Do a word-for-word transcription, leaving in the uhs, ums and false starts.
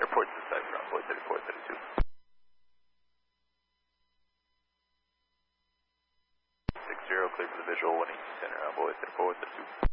report to the site for Envoy thirty-four thirty-two. six zero, clear for the visual, one eight center, Envoy thirty-four thirty-two.